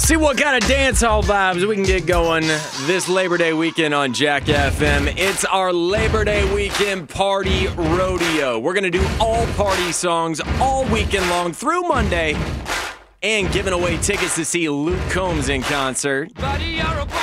See what kind of dance hall vibes we can get going this Labor Day weekend on Jack FM. It's our Labor Day weekend party rodeo. We're going to do all party songs all weekend long through Monday and giving away tickets to see Luke Combs in concert.